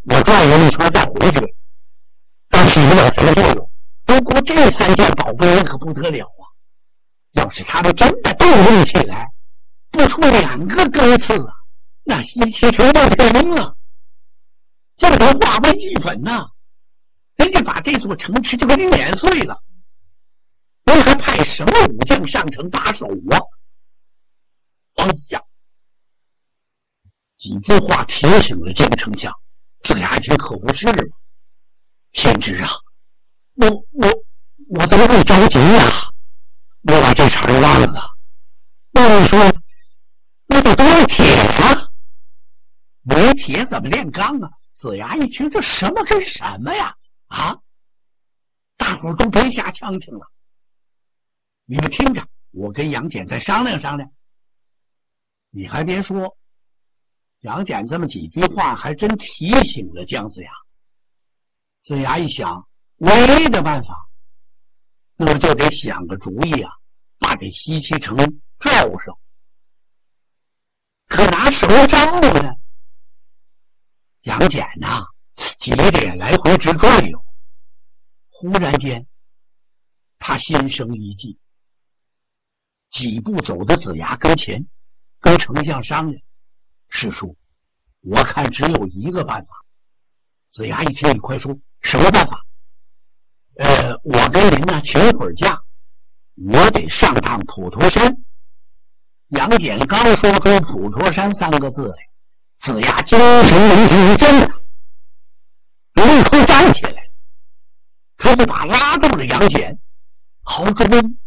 我转悠一圈再回去，倒是有点什么作用。不过这3件宝贝可不得了啊！要是他们真的动用起来，不出2个更次啊，那西岐全都天明了，就能化为齑粉呐！人家把这座城池就给碾碎了，我还派什么武将上城把守啊？哎呀！几句话提醒了这个丞相，这牙一听可不是嘛！先知啊，我怎么会着急呀？我把这茬忘了。你说，那得多少铁啊？没铁怎么炼钢啊？子牙一听，这什么跟什么呀？啊！大伙都别瞎呛听了，你们听着，我跟杨戬再商量商量。你还别说，杨戬这么几句话还真提醒了姜子牙。子牙一想，唯一的办法，那么就得想个主意啊，把这西岐城罩上。可拿什么罩呢？杨戬呐，急得也来回直转悠。忽然间，他心生一计，几步走到子牙跟前，跟丞相商量：“师叔，我看只有一个办法。”子牙一听，你快说，什么办法？我跟您呢请会儿假，我得上趟普陀山。杨戬刚说出普陀山3个字来，子牙精神灵机一振，立刻站起来，他一把拉住了杨戬，好，主公，